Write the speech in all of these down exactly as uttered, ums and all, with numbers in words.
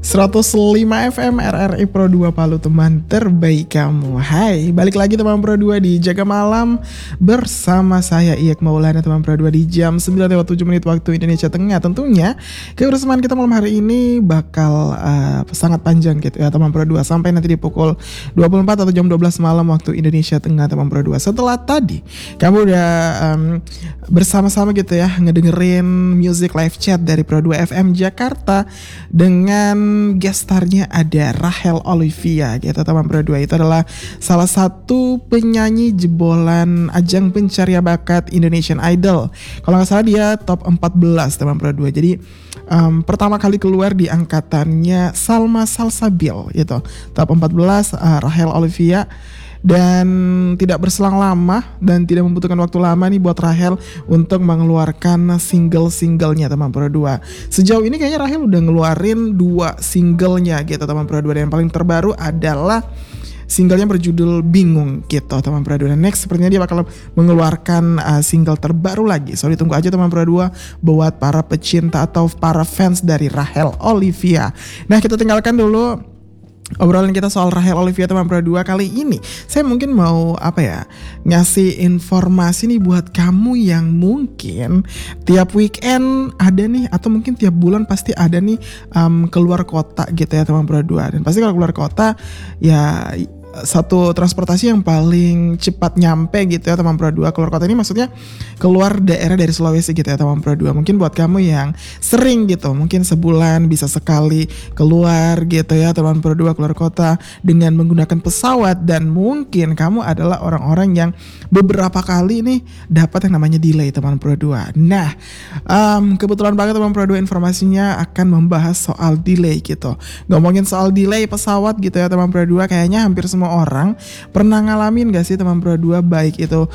seratus lima F M R R I Pro dua Palu, teman terbaik kamu. Hai, balik lagi teman Pro dua di Jaga Malam bersama saya Iyak Maulana, teman Pro dua di jam sembilan lewat tujuh menit waktu Indonesia Tengah. Tentunya kebersamaan kita malam hari ini bakal uh, sangat panjang gitu ya teman Pro dua, sampai nanti di pukul dua puluh empat atau jam dua belas malam waktu Indonesia Tengah teman Pro dua. Setelah tadi kamu udah um, bersama-sama gitu ya ngedengerin music live chat dari Pro dua F M Jakarta dengan gestarnya ada Rachel Olivia gitu teman Pro dua. Itu adalah salah satu penyanyi jebolan ajang pencarian bakat Indonesian Idol. Kalau nggak salah dia top empat belas teman Pro dua. Jadi um, pertama kali keluar di angkatannya Salma Salsabil gitu. Top empat belas uh, Rachel Olivia. Dan tidak berselang lama dan tidak membutuhkan waktu lama nih buat Rachel untuk mengeluarkan single-singlenya teman Pro dua. Sejauh ini kayaknya Rachel udah ngeluarin dua singlenya gitu teman Pro dua. Dan yang paling terbaru adalah singlenya berjudul Bingung gitu teman Pro dua. Dan next sepertinya dia bakal mengeluarkan uh, single terbaru lagi. So ditunggu aja teman Pro dua buat para pecinta atau para fans dari Rachel Olivia. Nah, kita tinggalkan dulu obrolan kita soal Rachel Olivia teman Pro dua. Kali ini saya mungkin mau apa ya ngasih informasi nih buat kamu yang mungkin tiap weekend ada nih, atau mungkin tiap bulan pasti ada nih um, keluar kota gitu ya teman Pro dua. Dan pasti kalau keluar kota ya satu transportasi yang paling cepat nyampe gitu ya teman Pro dua. Keluar kota ini maksudnya keluar daerah dari Sulawesi gitu ya teman Pro dua. Mungkin buat kamu yang sering gitu, mungkin sebulan bisa sekali keluar gitu ya teman Pro dua, keluar kota dengan menggunakan pesawat. Dan mungkin kamu adalah orang-orang yang beberapa kali nih dapat yang namanya delay teman Pro dua. Nah um, kebetulan banget teman Pro dua informasinya akan membahas soal delay gitu. Ngomongin soal delay pesawat gitu ya teman Pro dua, kayaknya hampir semua orang pernah ngalamin gak sih teman Pro dua, baik itu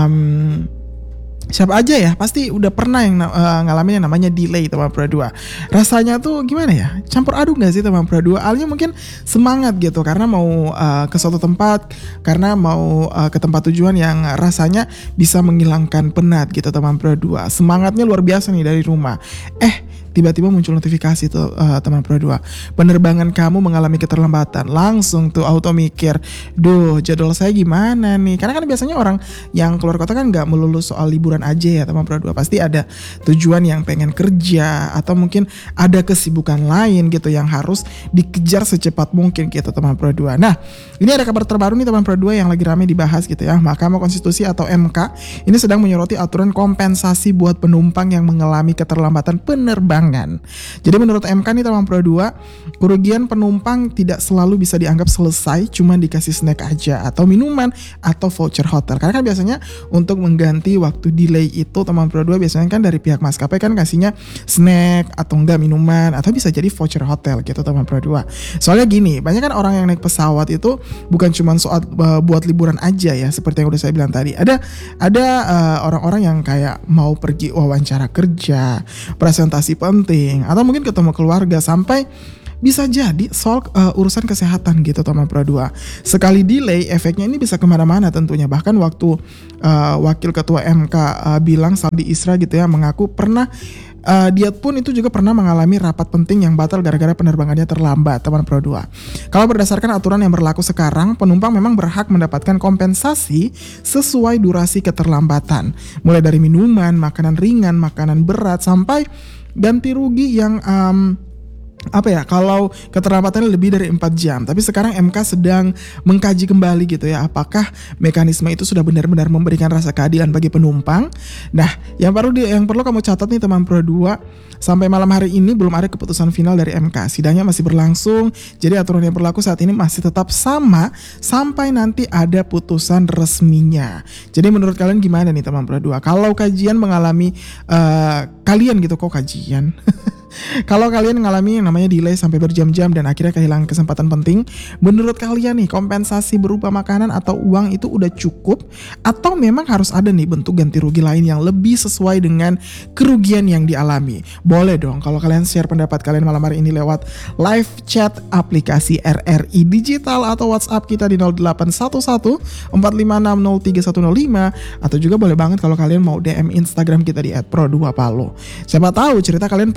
um, siapa aja ya pasti udah pernah yang uh, ngalamin yang namanya delay teman Pro dua. Rasanya tuh gimana ya, campur aduk gak sih teman Pro dua? Awalnya mungkin semangat gitu karena mau uh, ke suatu tempat, karena mau uh, ke tempat tujuan yang rasanya bisa menghilangkan penat gitu teman Pro dua. Semangatnya luar biasa nih dari rumah. Eh tiba-tiba muncul notifikasi tuh uh, teman Pro dua, penerbangan kamu mengalami keterlambatan. Langsung tuh auto mikir, duh jadwal saya gimana nih? Karena kan biasanya orang yang keluar kota kan gak melulu soal liburan aja ya teman Pro dua. Pasti ada tujuan yang pengen kerja, atau mungkin ada kesibukan lain gitu yang harus dikejar secepat mungkin gitu teman Pro dua. Nah ini ada kabar terbaru nih teman Pro dua yang lagi rame dibahas gitu ya. Mahkamah Konstitusi atau M K ini sedang menyoroti aturan kompensasi buat penumpang yang mengalami keterlambatan penerbangan. Jadi menurut M K nih teman Pro dua, kerugian penumpang tidak selalu bisa dianggap selesai cuma dikasih snack aja atau minuman atau voucher hotel. Karena kan biasanya untuk mengganti waktu delay itu teman Pro dua biasanya kan dari pihak maskapai kan kasihnya snack atau enggak minuman atau bisa jadi voucher hotel gitu teman Pro dua. Soalnya gini, banyak kan orang yang naik pesawat itu bukan cuma soal uh, buat liburan aja ya, seperti yang udah saya bilang tadi. Ada ada uh, orang-orang yang kayak mau pergi wawancara kerja, presentasi penting, atau mungkin ketemu keluarga, sampai bisa jadi soal uh, urusan kesehatan gitu teman Pro dua. Sekali delay efeknya ini bisa kemana-mana tentunya. Bahkan waktu uh, wakil ketua M K uh, bilang, Saldi Isra gitu ya, mengaku pernah Uh, dia pun itu juga pernah mengalami rapat penting yang batal gara-gara penerbangannya terlambat teman Pro dua. Kalau berdasarkan aturan yang berlaku sekarang, penumpang memang berhak mendapatkan kompensasi sesuai durasi keterlambatan, mulai dari minuman, makanan ringan, makanan berat, sampai ganti rugi yang um, apa ya kalau keterlambatannya lebih dari empat jam. Tapi sekarang M K sedang mengkaji kembali gitu ya, apakah mekanisme itu sudah benar-benar memberikan rasa keadilan bagi penumpang. Nah yang perlu di, yang perlu kamu catat nih teman Pro dua, sampai malam hari ini belum ada keputusan final dari M K. Sidangnya masih berlangsung, jadi aturan yang berlaku saat ini masih tetap sama sampai nanti ada putusan resminya. Jadi menurut kalian gimana nih teman Pro dua? Kalau kajian mengalami uh, kalian gitu kok kajian kalau kalian mengalami yang namanya delay sampai berjam-jam dan akhirnya kehilangan kesempatan penting, menurut kalian nih kompensasi berupa makanan atau uang itu udah cukup, atau memang harus ada nih bentuk ganti rugi lain yang lebih sesuai dengan kerugian yang dialami? Boleh dong kalau kalian share pendapat kalian malam hari ini lewat live chat aplikasi R R I Digital atau WhatsApp kita di nol delapan satu satu empat lima enam nol tiga satu nol lima, atau juga boleh banget kalau kalian mau D M Instagram kita di et pro dua palu. Siapa tahu cerita kalian pernah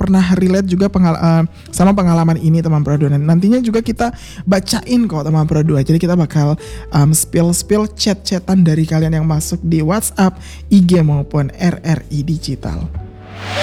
relate juga pengal uh, sama pengalaman ini teman Pro dua. Dan nantinya juga kita bacain kok teman Pro dua. Jadi kita bakal um, spill-spill chat-chatan dari kalian yang masuk di WhatsApp, I G maupun R R I Digital.